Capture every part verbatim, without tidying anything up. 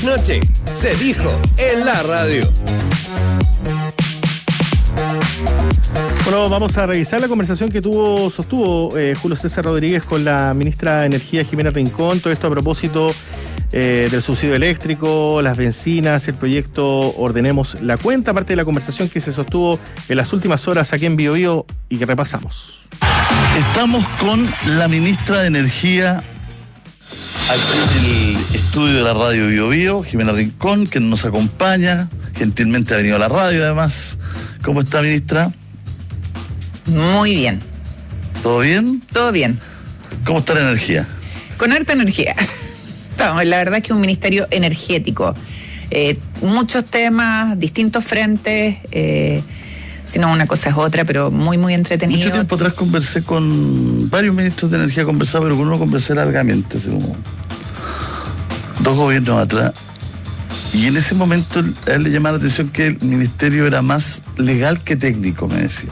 Noche, se dijo en la radio. Bueno, vamos a revisar la conversación que tuvo, sostuvo eh, Julio César Rodríguez con la ministra de Energía, Jimena Rincón. Todo esto a propósito eh, del subsidio eléctrico, las bencinas, el proyecto Ordenemos la Cuenta, parte de la conversación que se sostuvo en las últimas horas aquí en Bio Bio y que repasamos. Estamos con la ministra de Energía aquí en el estudio de la radio Bio Bio, Jimena Rincón, que nos acompaña, gentilmente ha venido a la radio además. ¿Cómo está, ministra? Muy bien. ¿Todo bien? Todo bien. ¿Cómo está la energía? Con harta energía. Vamos, la verdad es que es un ministerio energético. Eh, muchos temas, distintos frentes, eh, si no una cosa es otra, pero muy, muy entretenido. Mucho tiempo atrás conversé con varios ministros de energía, conversaba, pero con uno conversé largamente, hace como dos gobiernos atrás. Y en ese momento a él le llamaba la atención que el ministerio era más legal que técnico, me decía.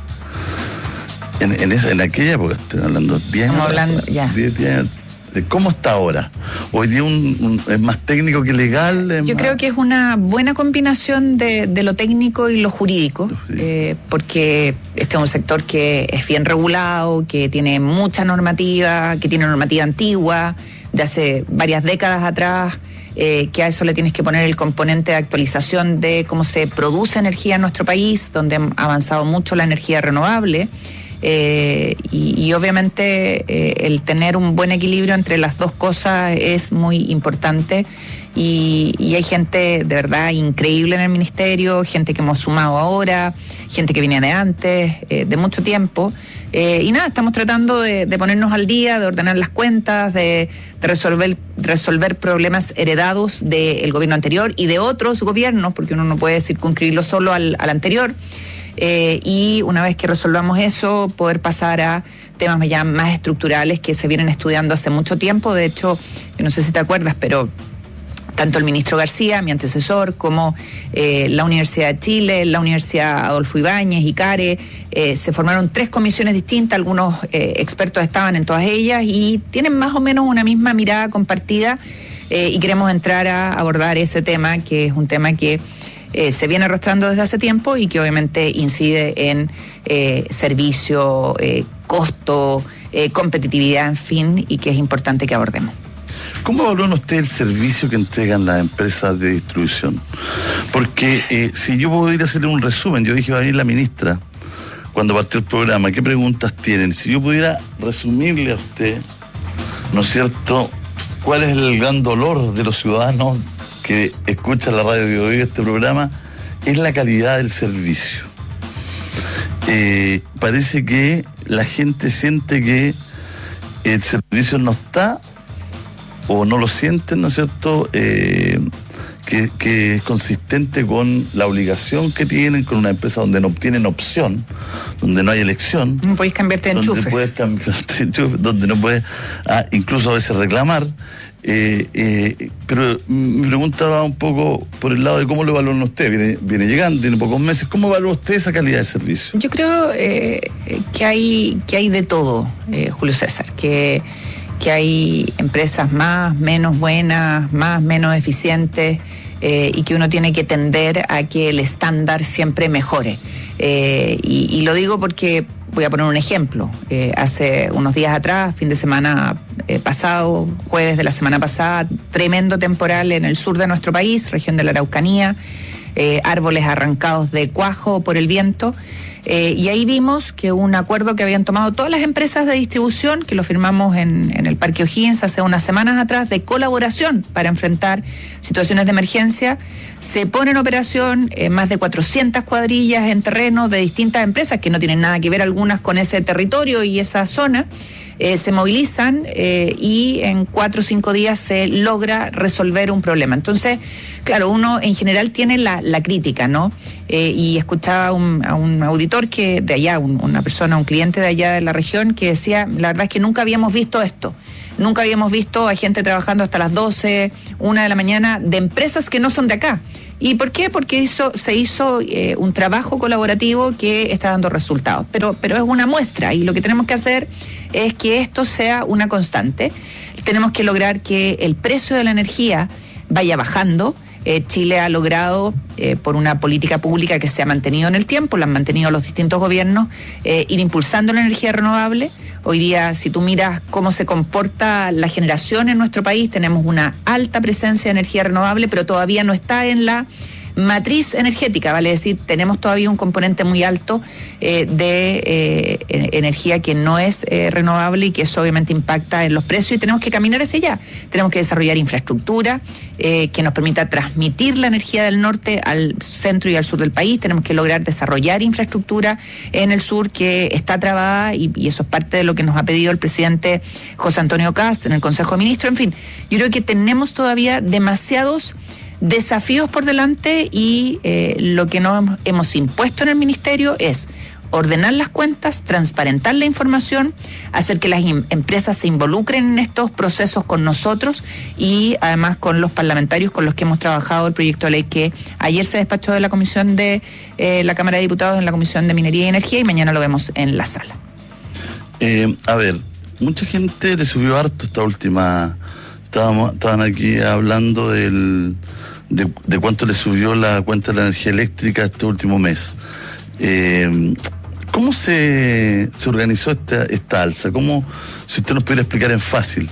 En, en, esa, en aquella época, estoy hablando diez años. Estamos hablando, ya. diez, diez años. ¿Cómo está ahora? Hoy día un, un, es más técnico que legal. Es Yo más... creo que es una buena combinación de, de lo técnico y lo jurídico, sí. eh, porque este es un sector que es bien regulado, que tiene mucha normativa, que tiene normativa antigua, de hace varias décadas atrás, eh, que a eso le tienes que poner el componente de actualización de cómo se produce energía en nuestro país, donde ha avanzado mucho la energía renovable. Eh, y, y obviamente eh, el tener un buen equilibrio entre las dos cosas es muy importante y, y hay gente de verdad increíble en el ministerio, gente que hemos sumado ahora, gente que viene de antes, eh, de mucho tiempo, eh, y nada, estamos tratando de, de ponernos al día, de ordenar las cuentas, de, de resolver, resolver problemas heredados del gobierno anterior y de otros gobiernos, porque uno no puede circunscribirlo solo al, al anterior. Eh, y una vez que resolvamos eso, poder pasar a temas ya más estructurales que se vienen estudiando hace mucho tiempo. De hecho, yo no sé si te acuerdas, pero tanto el ministro García, mi antecesor, como eh, la Universidad de Chile, la Universidad Adolfo Ibáñez, ICARE, eh, se formaron tres comisiones distintas, algunos eh, expertos estaban en todas ellas y tienen más o menos una misma mirada compartida eh, y queremos entrar a abordar ese tema, que es un tema que Eh, se viene arrastrando desde hace tiempo y que obviamente incide en eh, servicio, eh, costo, eh, competitividad, en fin, y que es importante que abordemos. ¿Cómo evalúan ustedes el servicio que entregan las empresas de distribución? Porque eh, si yo puedo ir a hacerle un resumen, yo dije va a venir la ministra cuando partió el programa, ¿qué preguntas tienen? Si yo pudiera resumirle a usted, ¿no es cierto?, cuál es el gran dolor de los ciudadanos que escuchan la radio Bio Bio, este programa, es la calidad del servicio. Eh, parece que la gente siente que el servicio no está, o no lo sienten, ¿no es cierto?, eh, que, que es consistente con la obligación que tienen con una empresa donde no tienen opción, donde no hay elección. No podéis cambiarte de enchufe. Donde puedes cambiarte de enchufe, donde no puedes, ah, incluso a veces reclamar. Eh, eh, pero mi pregunta va un poco por el lado de cómo lo evalúan ustedes. Viene, viene llegando, tiene pocos meses. ¿Cómo evalúa usted esa calidad de servicio? Yo creo eh, que hay que hay de todo, eh, Julio César, que, que hay empresas más, menos buenas, más, menos eficientes, eh, y que uno tiene que tender a que el estándar siempre mejore. Eh, y, y lo digo porque voy a poner un ejemplo. Eh, hace unos días atrás, fin de semana eh, pasado, jueves de la semana pasada, tremendo temporal en el sur de nuestro país, región de la Araucanía, eh, árboles arrancados de cuajo por el viento. Eh, y ahí vimos que un acuerdo que habían tomado todas las empresas de distribución, que lo firmamos en, en el Parque O'Higgins hace unas semanas atrás, de colaboración para enfrentar situaciones de emergencia, se pone en operación eh, más de cuatrocientas cuadrillas en terreno de distintas empresas que no tienen nada que ver algunas con ese territorio y esa zona. Eh, se movilizan eh, y en cuatro o cinco días se logra resolver un problema. Entonces, claro, uno en general tiene la, la crítica, ¿no? Eh, y escuchaba un, a un auditor que de allá, un, una persona, un cliente de allá de la región, que decía, la verdad es que nunca habíamos visto esto. Nunca habíamos visto a gente trabajando hasta las doce, una de la mañana, de empresas que no son de acá. ¿Y por qué? Porque hizo, se hizo eh, un trabajo colaborativo que está dando resultados. Pero, pero es una muestra y lo que tenemos que hacer es que esto sea una constante. Tenemos que lograr que el precio de la energía vaya bajando. Eh, Chile ha logrado, eh, por una política pública que se ha mantenido en el tiempo, la han mantenido los distintos gobiernos, eh, ir impulsando la energía renovable. Hoy día, si tú miras cómo se comporta la generación en nuestro país, tenemos una alta presencia de energía renovable, pero todavía no está en la matriz energética, vale decir, tenemos todavía un componente muy alto eh, de eh, energía que no es eh, renovable y que eso obviamente impacta en los precios y tenemos que caminar hacia allá. Tenemos que desarrollar infraestructura eh, que nos permita transmitir la energía del norte al centro y al sur del país. Tenemos que lograr desarrollar infraestructura en el sur que está trabada y, y eso es parte de lo que nos ha pedido el presidente José Antonio Kast en el Consejo de Ministros. En fin, yo creo que tenemos todavía demasiados desafíos por delante y eh, lo que nos hemos impuesto en el ministerio es ordenar las cuentas, transparentar la información, hacer que las im- empresas se involucren en estos procesos con nosotros y además con los parlamentarios con los que hemos trabajado el proyecto de ley que ayer se despachó de la Comisión de eh, la Cámara de Diputados en la Comisión de Minería y Energía y mañana lo vemos en la sala. Eh, a ver, mucha gente le subió harto esta última... Estábamos, estaban aquí hablando del, de, de cuánto le subió la cuenta de la energía eléctrica este último mes. Eh, ¿Cómo se, se organizó esta, esta alza? ¿Cómo, si usted nos pudiera explicar en fácil?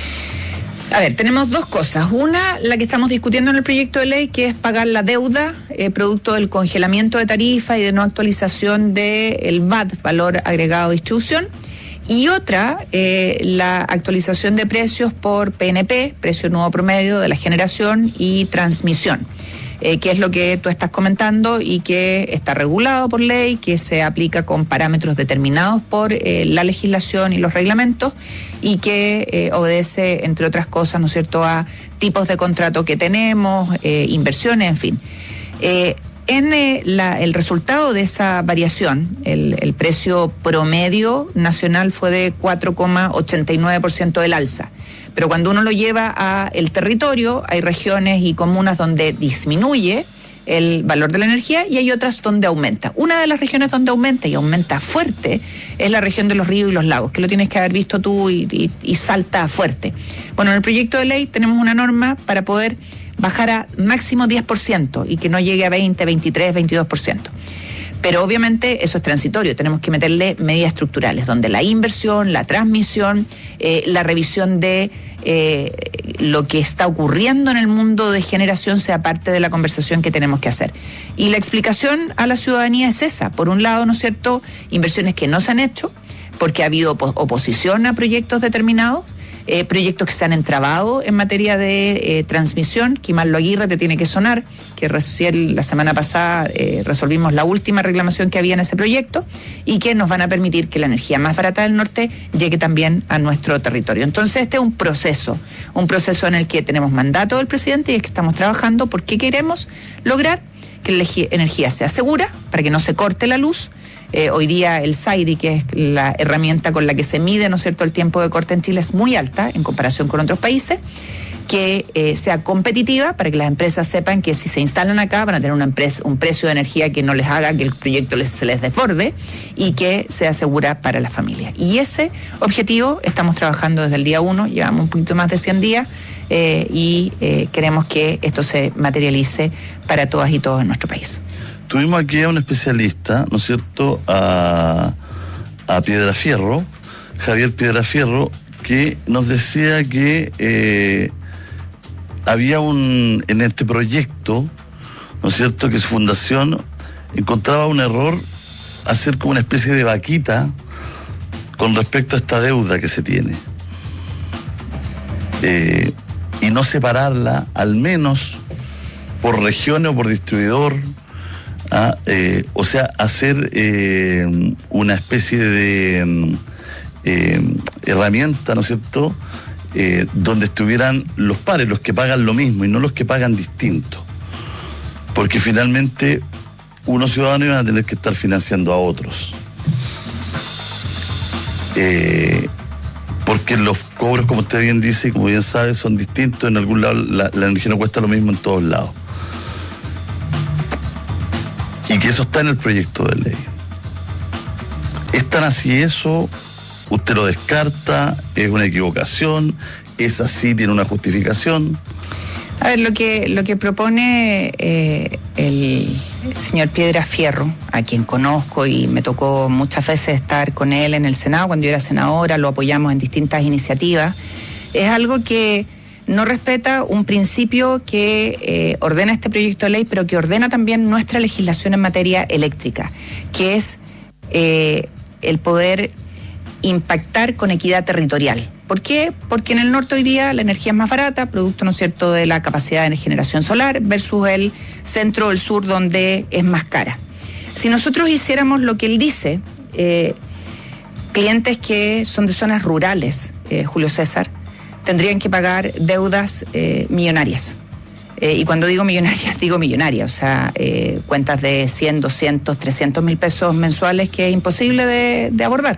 A ver, tenemos dos cosas. Una, la que estamos discutiendo en el proyecto de ley, que es pagar la deuda, eh, producto del congelamiento de tarifa y de no actualización del V A D, valor agregado de distribución. Y otra, eh, la actualización de precios por P N P, precio nuevo promedio de la generación y transmisión, eh, que es lo que tú estás comentando y que está regulado por ley, que se aplica con parámetros determinados por eh, la legislación y los reglamentos y que eh, obedece, entre otras cosas, ¿no es cierto?, a tipos de contrato que tenemos, eh, inversiones, en fin. Eh, En eh, la, el resultado de esa variación, el, el precio promedio nacional fue de cuatro coma ochenta y nueve por ciento del alza. Pero cuando uno lo lleva a el territorio, hay regiones y comunas donde disminuye el valor de la energía y hay otras donde aumenta. Una de las regiones donde aumenta y aumenta fuerte es la región de los ríos y los lagos, que lo tienes que haber visto tú y, y, y salta fuerte. Bueno, en el proyecto de ley tenemos una norma para poder bajar a máximo diez por ciento y que no llegue a veinte, veintitrés, veintidós por ciento. Pero obviamente eso es transitorio, tenemos que meterle medidas estructurales, donde la inversión, la transmisión, eh, la revisión de eh, lo que está ocurriendo en el mundo de generación sea parte de la conversación que tenemos que hacer. Y la explicación a la ciudadanía es esa. Por un lado, ¿no es cierto?, inversiones que no se han hecho, porque ha habido op- oposición a proyectos determinados, Eh, proyectos que se han entrabado en materia de eh, transmisión. Quimallo Aguirre te tiene que sonar, que recién la semana pasada eh, resolvimos la última reclamación que había en ese proyecto y que nos van a permitir que la energía más barata del norte llegue también a nuestro territorio. Entonces este es un proceso, un proceso en el que tenemos mandato del presidente y es que estamos trabajando porque queremos lograr que la energía sea segura, para que no se corte la luz. Eh, hoy día el SAIDI, que es la herramienta con la que se mide, ¿no es cierto?, el tiempo de corte en Chile es muy alta en comparación con otros países, que eh, sea competitiva para que las empresas sepan que si se instalan acá van a tener una empresa, un precio de energía que no les haga que el proyecto les, se les desborde y que sea segura para la familia. Y ese objetivo estamos trabajando desde el día uno, llevamos un poquito más de cien días eh, y eh, queremos que esto se materialice para todas y todos en nuestro país. Tuvimos aquí a un especialista, ¿no es cierto?, a, a Piedrafierro, Javier Piedrafierro, que nos decía que eh, había un, en este proyecto, ¿no es cierto?, que su fundación encontraba un error, hacer como una especie de vaquita con respecto a esta deuda que se tiene. Eh, y no separarla, al menos por regiones o por distribuidor. Ah, eh, o sea, hacer eh, una especie de eh, herramienta, ¿no es cierto?, eh, donde estuvieran los pares, los que pagan lo mismo y no los que pagan distinto. Porque finalmente unos ciudadanos iban a tener que estar financiando a otros. Eh, porque los cobros, como usted bien dice y como bien sabe, son distintos. En algún lado la, la energía no cuesta lo mismo en todos lados. Y que eso está en el proyecto de ley. ¿Es tan así eso? ¿Usted lo descarta? ¿Es una equivocación? ¿Es así? ¿Tiene una justificación? A ver, lo que, lo que propone eh, el señor Piedra Fierro, a quien conozco y me tocó muchas veces estar con él en el Senado, cuando yo era senadora, lo apoyamos en distintas iniciativas, es algo que no respeta un principio que eh, ordena este proyecto de ley, pero que ordena también nuestra legislación en materia eléctrica, que es eh, el poder impactar con equidad territorial. ¿Por qué? Porque en el norte hoy día la energía es más barata, producto, ¿no es cierto?, de la capacidad de generación solar, versus el centro o el sur, donde es más cara. Si nosotros hiciéramos lo que él dice, eh, clientes que son de zonas rurales, eh, Julio César, tendrían que pagar deudas eh, millonarias. Eh, y cuando digo millonarias, digo millonarias, o sea, eh, cuentas de cien, doscientos, trescientos mil pesos mensuales que es imposible de, de abordar.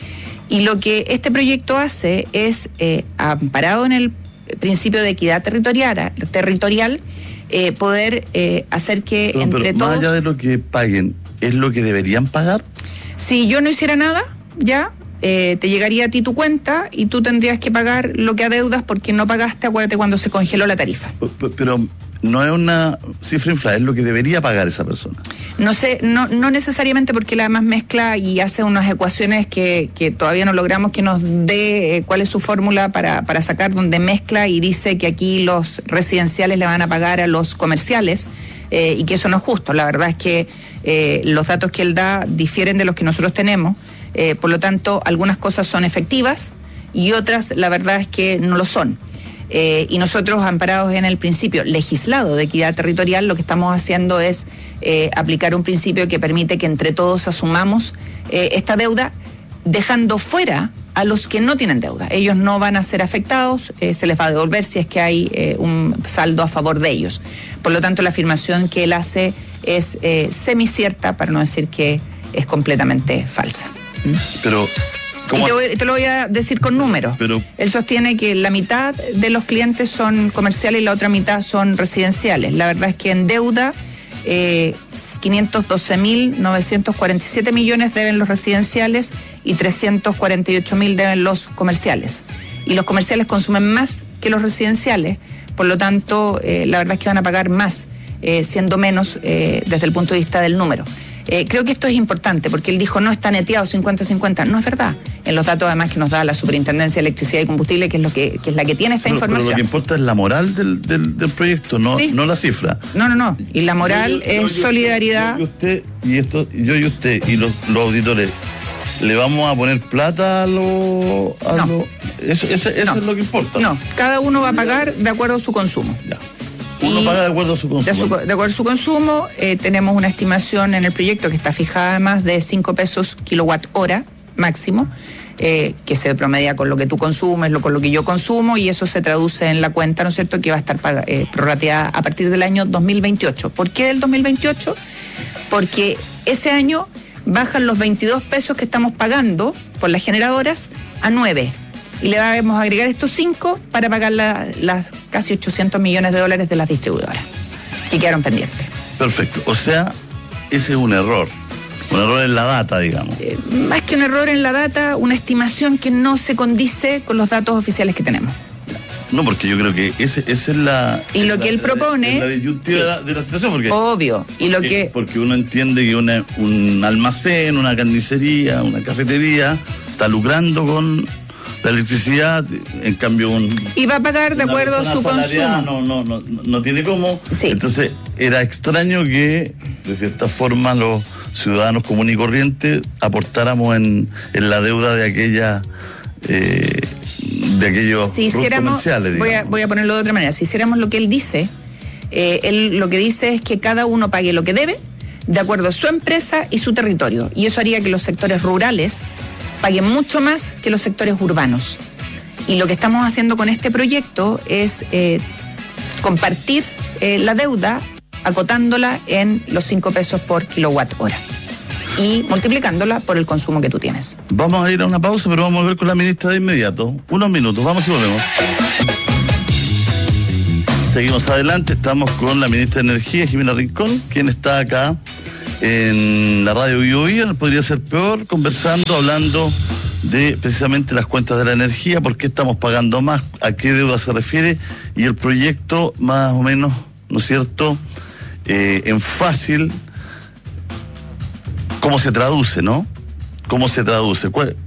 Y lo que este proyecto hace es, eh, amparado en el principio de equidad territorial, territorial eh, poder eh, hacer que pero, entre pero, todos... más allá de lo que paguen, ¿es lo que deberían pagar? Si yo no hiciera nada, ya, eh, te llegaría a ti tu cuenta y tú tendrías que pagar lo que adeudas porque no pagaste, acuérdate, cuando se congeló la tarifa. Pero, pero no es una cifra inflada, es lo que debería pagar esa persona. No sé, no, no necesariamente, porque él además mezcla y hace unas ecuaciones que, que todavía no logramos que nos dé eh, cuál es su fórmula para, para sacar, donde mezcla y dice que aquí los residenciales le van a pagar a los comerciales eh, y que eso no es justo. La verdad es que eh, los datos que él da difieren de los que nosotros tenemos, eh, por lo tanto algunas cosas son efectivas y otras la verdad es que no lo son. Eh, y nosotros, amparados en el principio legislado de equidad territorial, lo que estamos haciendo es eh, aplicar un principio que permite que entre todos asumamos eh, esta deuda, dejando fuera a los que no tienen deuda. Ellos no van a ser afectados, eh, se les va a devolver si es que hay eh, un saldo a favor de ellos. Por lo tanto, la afirmación que él hace es eh, semicierta, para no decir que es completamente falsa. ¿Mm? Pero... Y te, voy, te lo voy a decir con números. Pero, Él sostiene que la mitad de los clientes son comerciales y la otra mitad son residenciales. La verdad es que en deuda, eh, quinientos doce mil novecientos cuarenta y siete millones deben los residenciales y trescientos cuarenta y ocho mil deben los comerciales. Y los comerciales consumen más que los residenciales, por lo tanto, eh, la verdad es que van a pagar más, eh, siendo menos eh, desde el punto de vista del número. Eh, creo que esto es importante, porque él dijo no está neteado cincuenta cincuenta. No es verdad. En los datos además que nos da la Superintendencia de Electricidad y Combustible, que es lo que, que es la que tiene esta pero, información. Pero lo que importa es la moral del, del, del proyecto, no, ¿Sí? no la cifra. No, no, no. Y la moral yo, yo, es yo, solidaridad. Yo y usted, y esto, yo y usted y los, los auditores, ¿le vamos a poner plata a los... No. Lo, eso eso, eso no. es lo que importa. No, cada uno va a pagar de acuerdo a su consumo. Ya. Uno Y paga de acuerdo a su consumo. De, su, de acuerdo a su consumo, eh, tenemos una estimación en el proyecto que está fijada además de cinco pesos kilowatt hora máximo, eh, que se promedia con lo que tú consumes, lo, con lo que yo consumo, y eso se traduce en la cuenta, ¿no es cierto?, que va a estar eh, prorrateada a partir del año dos mil veintiocho. ¿Por qué del dos mil veintiocho? Porque ese año bajan los veintidós pesos que estamos pagando por las generadoras a nueve. Y le vamos a agregar estos cinco para pagar las la casi ochocientos millones de dólares de las distribuidoras que quedaron pendientes. Perfecto. O sea, ese es un error. Un error en la data, digamos. Eh, más que un error en la data, una estimación que no se condice con los datos oficiales que tenemos. No, porque yo creo que ese, esa es la... Y lo la, que él propone... Es la disyuntiva sí, de, la, de la situación. Porque, obvio. Y lo porque, que... porque uno entiende que una, un almacén, una carnicería, una cafetería está lucrando con la electricidad, en cambio un... Y va a pagar de acuerdo a su consumo. No, no, no, no tiene cómo. Sí. Entonces era extraño que, de cierta forma, los ciudadanos comunes y corrientes aportáramos en, en la deuda de aquella... Eh, de aquellos si hiciéramos, comerciales, voy a, voy a ponerlo de otra manera, si hiciéramos lo que él dice, eh, él lo que dice es que cada uno pague lo que debe de acuerdo a su empresa y su territorio, y eso haría que los sectores rurales paguen mucho más que los sectores urbanos. Y lo que estamos haciendo con este proyecto es eh, compartir eh, la deuda, acotándola en los cinco pesos por kilowatt hora y multiplicándola por el consumo que tú tienes. Vamos a ir a una pausa, pero vamos a volver con la ministra de inmediato. Unos minutos, vamos y volvemos. Seguimos adelante, estamos con la ministra de Energía, Jimena Rincón, quien está acá en la radio Bio Bio, no podría ser peor, conversando, hablando de precisamente las cuentas de la energía, por qué estamos pagando más, a qué deuda se refiere, y el proyecto más o menos, ¿no es cierto?, eh, en fácil, cómo se traduce, ¿no? ¿Cómo se traduce? ¿Cuál,